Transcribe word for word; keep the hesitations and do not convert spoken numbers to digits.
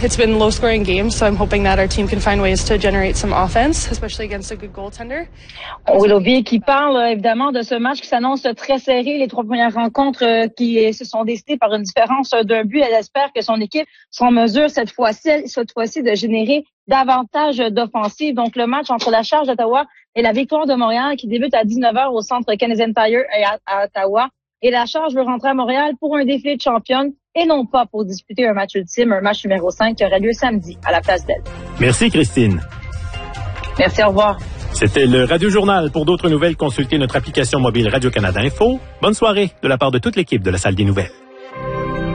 it's been low-scoring games, so I'm hoping that our team can find ways to generate some offense, especially against a good goaltender. Olivier qui parle euh, évidemment de ce match qui s'annonce très serré. Les trois premières rencontres euh, qui euh, se sont décidées par une différence euh, d'un but. Elle espère que son équipe sera en mesure cette fois-ci, cette fois-ci de générer davantage d'offensives. Donc le match entre la Charge d'Ottawa et la Victoire de Montréal qui débute à dix-neuf heures au centre Canadian Tire à, à Ottawa. Et la Charge veut rentrer à Montréal pour un défilé de championne et non pas pour disputer un match ultime, un match numéro cinq qui aura lieu samedi à la Place d'Elle. Merci Christine. Merci, au revoir. C'était le Radio Journal. Pour d'autres nouvelles, consultez notre application mobile Radio-Canada Info. Bonne soirée de la part de toute l'équipe de la Salle des Nouvelles.